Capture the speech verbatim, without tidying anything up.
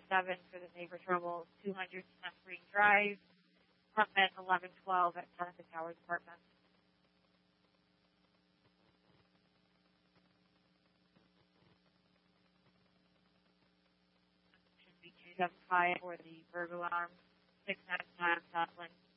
seven for the Neighbor Trouble, two hundred Smith Green Drive, apartment eleven twelve at Jonathan Towers Apartment. Should be two seven five for the burglar alarm, six nine nine Southland